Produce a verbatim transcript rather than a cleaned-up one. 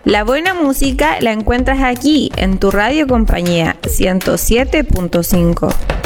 La buena música la encuentras aquí, en tu radio compañía ciento siete punto cinco.